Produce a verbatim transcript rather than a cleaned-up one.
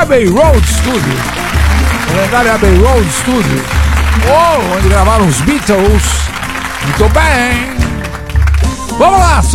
Abbey Road Studio. O lendário Abbey Road Studio. Oh, onde gravaram os Beatles. Muito bem. Vamos lá,